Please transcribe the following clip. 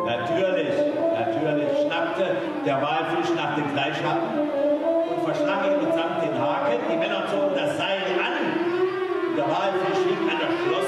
Natürlich schnappte der Walfisch nach dem Fleischhappen und verschlang ihn mitsamt den Haken. Die Männer zogen das